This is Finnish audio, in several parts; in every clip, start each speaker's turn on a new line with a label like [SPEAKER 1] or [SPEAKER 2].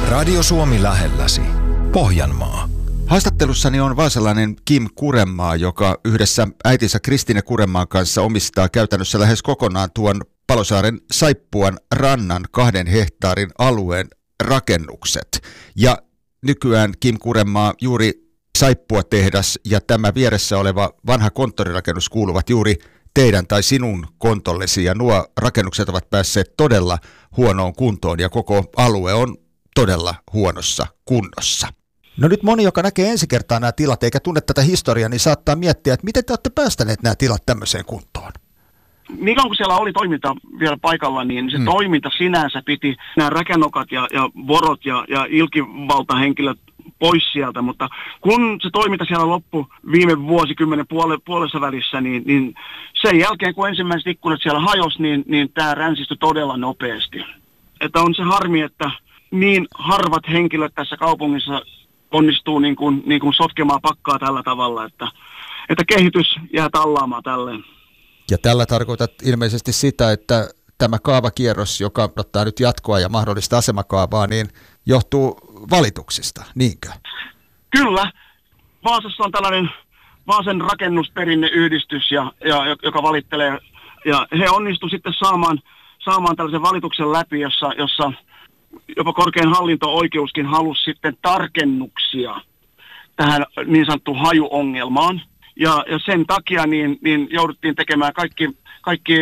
[SPEAKER 1] Radio Suomi lähelläsi. Pohjanmaa.
[SPEAKER 2] Haastattelussani on vaasalainen Kim Kurenmaa, joka yhdessä äitinsä Kristine Kurenmaan kanssa omistaa käytännössä lähes kokonaan tuon Palosaaren Saippuan rannan 2 hehtaarin alueen rakennukset. Ja nykyään Kim Kurenmaa juuri Saippua-tehdas ja tämä vieressä oleva vanha konttorirakennus kuuluvat juuri teidän tai sinun kontollesi, ja nuo rakennukset ovat päässeet todella huonoon kuntoon ja koko alue on todella huonossa kunnossa. No nyt moni, joka näkee ensi kertaa nämä tilat eikä tunne tätä historiaa, niin saattaa miettiä, että miten te olette päästäneet nämä tilat tämmöiseen kuntoon?
[SPEAKER 3] Niin kauan kun siellä oli toiminta vielä paikalla, niin se toiminta sinänsä piti nämä räkänokat ja vorot ja ilkivaltahenkilöt pois sieltä, mutta kun se toiminta siellä loppui viime vuosikymmenen puolessa välissä, niin sen jälkeen kun ensimmäiset ikkunat siellä hajosi, niin tämä ränsistyi todella nopeasti. Että on se harmi, että niin harvat henkilöt tässä kaupungissa onnistuu niin kuin sotkemaan pakkaa tällä tavalla, että kehitys jää tallaamaan tälleen.
[SPEAKER 2] Ja tällä tarkoitat ilmeisesti sitä, että tämä kaavakierros, joka ottaa nyt jatkoa ja mahdollista asemakaavaa, niin johtuu valituksista, niinkö? Kyllä. Vaasassa on tällainen Vaasan rakennusperinneyhdistys, joka valittelee, ja he onnistuivat sitten saamaan tällaisen valituksen läpi, jossa jopa korkein hallinto-oikeuskin halusi sitten tarkennuksia tähän niin sanottuun hajuongelmaan. Ja sen takia niin jouduttiin tekemään kaikki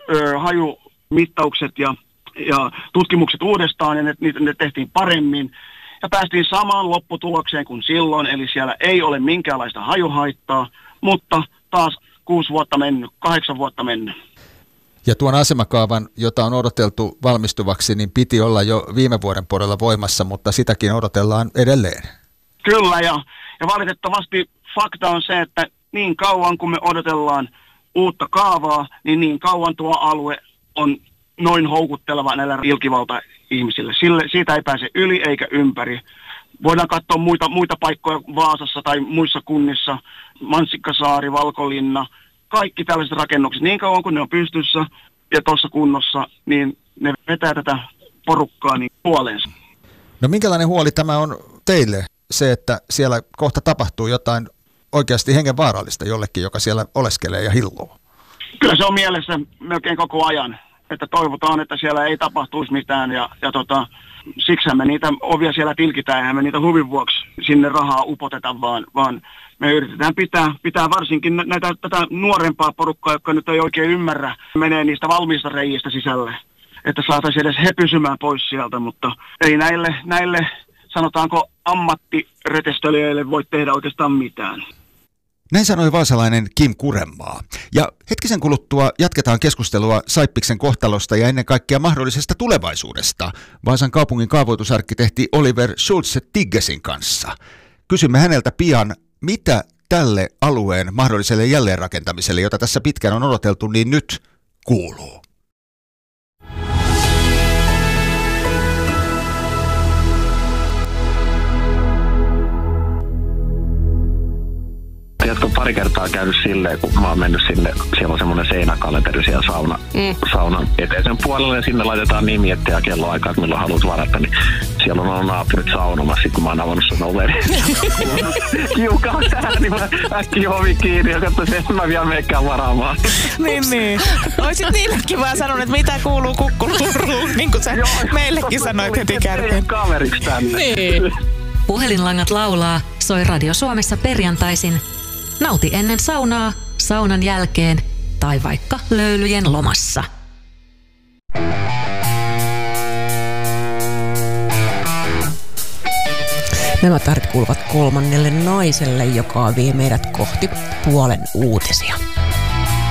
[SPEAKER 2] hajumittaukset ja tutkimukset uudestaan, ja ne tehtiin paremmin. Ja päästiin samaan lopputulokseen kuin silloin, eli siellä ei ole minkäänlaista hajuhaittaa, mutta taas 6 vuotta mennyt, 8 vuotta mennyt. Ja tuon asemakaavan, jota on odoteltu valmistuvaksi, niin piti olla jo viime vuoden puolella voimassa, mutta sitäkin odotellaan edelleen. Kyllä, ja valitettavasti fakta on se, että niin kauan kun me odotellaan uutta kaavaa, niin kauan tuo alue on noin houkutteleva näillä ilkivalta-ihmisille. Siitä ei pääse yli eikä ympäri. Voidaan katsoa muita paikkoja Vaasassa tai muissa kunnissa, Mansikkasaari, Valkolinna, kaikki tällaiset rakennukset, niin kauan kun ne on pystyssä ja tuossa kunnossa, niin ne vetää tätä porukkaa niin puoleensa. No minkälainen huoli tämä on teille, se, että siellä kohta tapahtuu jotain oikeasti hengenvaarallista jollekin, joka siellä oleskelee ja hilluu? Kyllä se on mielessä melkein koko ajan, että toivotaan, että siellä ei tapahtuisi mitään ja siksi me niitä ovia siellä tilkitään, eihän me niitä huvin vuoksi sinne rahaa upoteta, vaan me yritetään pitää varsinkin tätä nuorempaa porukkaa, joka nyt ei oikein ymmärrä, menee niistä valmiista reiistä sisälle, että saataisiin edes he pysymään pois sieltä, mutta ei näille sanotaanko ammattiretestelijöille voi tehdä oikeastaan mitään. Näin sanoi vaasalainen Kim Kurenmaa. Ja hetkisen kuluttua jatketaan keskustelua Saippiksen kohtalosta ja ennen kaikkea mahdollisesta tulevaisuudesta Vaasan kaupungin kaavoitusarkkitehti Oliver Schulze-Tiggesin kanssa. Kysymme häneltä pian, mitä tälle alueen mahdolliselle jälleenrakentamiselle, jota tässä pitkään on odoteltu, niin nyt kuuluu.
[SPEAKER 4] Jatko pari kertaa käynyt silleen, kun mä oon mennyt sinne, siellä on semmoinen seinäkalenteri siellä saunan eteisen puolella, ja sinne laitetaan nimi ja kelloaikaa, että milloin haluat varata, niin siellä on ollut naapurit saunomassa, kun mä oon avannut sen overi. Kiukaa täällä, niin mä äkkiä ovi kiinni ja katsoin, että mä vielä meikään varaamaan. niin. Oisit niillekin vaan sanonut, että mitä kuuluu kukkulurruun, niin kuin sä meillekin sanoit heti kärkeen. Kaveriksi tänne. Niin.
[SPEAKER 5] Puhelinlangat laulaa, soi Radio Suomessa perjantaisin. Nauti ennen saunaa, saunan jälkeen tai vaikka löylyjen lomassa.
[SPEAKER 6] Nämä tarinat kuuluvat kolmannelle naiselle, joka vie meidät kohti puolen uutisia.